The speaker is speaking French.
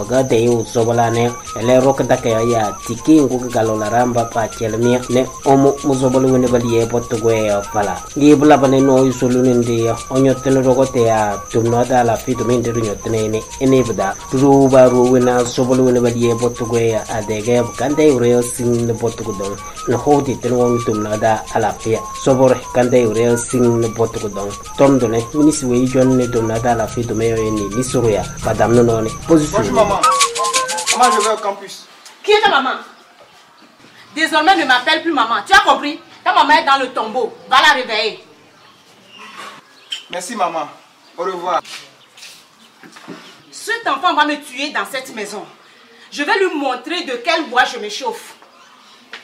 Gade yu zobolane ele rock dake ya tiki ngu galola ramba pa chelmi ne omo muzobolu ne baliye potugwe pala ngi bula bane no yusuluni ndi onyotene rogote ya tumno da la fitu minde nyotene ne enebda ruba ruwina sobolu ne baliye potugwe adege kande ure sin ne potugudon no hodi tenwo tumno da ala fia sobor kande ure sin ne potugudon tomdo ne minisi we jonne tumno da la fitu meyo ni nisuruya padam no ne position. Maman, je vais au campus. Qui est ta maman? Désormais, ne m'appelle plus maman. Tu as compris? Ta maman est dans le tombeau. Va la réveiller. Merci, maman. Au revoir. Cet enfant va me tuer dans cette maison. Je vais lui montrer de quel bois je me chauffe.